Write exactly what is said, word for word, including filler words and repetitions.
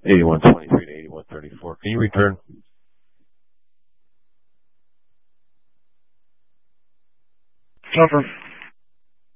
eighty-one twenty-three to eighty-one thirty-four. Can you return? Over.